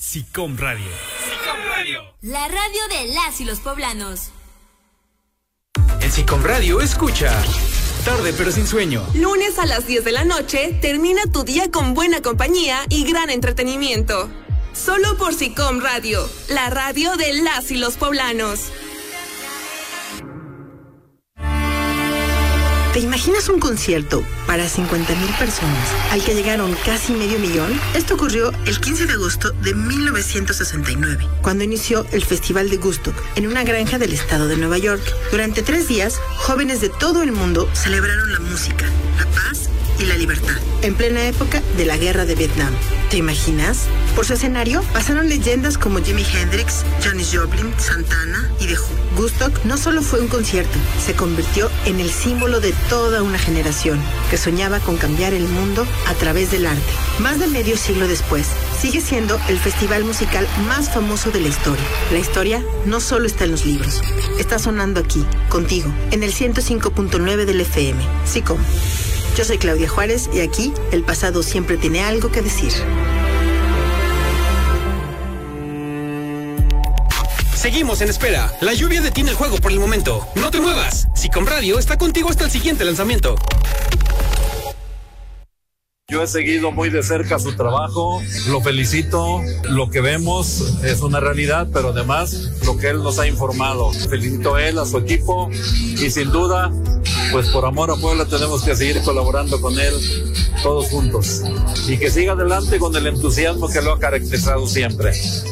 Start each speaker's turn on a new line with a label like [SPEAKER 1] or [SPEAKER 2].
[SPEAKER 1] SICOM Radio. SICOM Radio.
[SPEAKER 2] La radio de las y los poblanos.
[SPEAKER 1] En SICOM Radio escucha Tarde pero sin sueño.
[SPEAKER 3] Lunes a las 10 de la noche, termina tu día con buena compañía y gran entretenimiento. Solo por SICOM Radio, la radio de las y los poblanos.
[SPEAKER 4] ¿Te imaginas un concierto para 50,000 personas al que llegaron casi 500,000? Esto ocurrió el 15 de agosto de 1969, cuando inició el Festival de Woodstock en una granja del estado de Nueva York. Durante 3 días, jóvenes de todo el mundo celebraron la música, la paz y la libertad, en plena época de la guerra de Vietnam. ¿Te imaginas? Por su escenario pasaron leyendas como Jimi Hendrix, Janis Joplin, Santana y The Who. Woodstock no solo fue un concierto, se convirtió en el símbolo de toda una generación que soñaba con cambiar el mundo a través del arte. Más de medio siglo después, sigue siendo el festival musical más famoso de la historia. La historia no solo está en los libros, está sonando aquí, contigo, en el 105.9 del FM. SICOM. Yo soy Claudia Juárez y aquí el pasado siempre tiene algo que decir.
[SPEAKER 1] Seguimos en espera. La lluvia detiene el juego por el momento. No te muevas. SICOM Radio está contigo hasta el siguiente lanzamiento.
[SPEAKER 5] Yo he seguido muy de cerca su trabajo, lo felicito, lo que vemos es una realidad, pero además lo que él nos ha informado. Felicito a él, a su equipo y sin duda, pues por amor a Puebla tenemos que seguir colaborando con él todos juntos y que siga adelante con el entusiasmo que lo ha caracterizado siempre.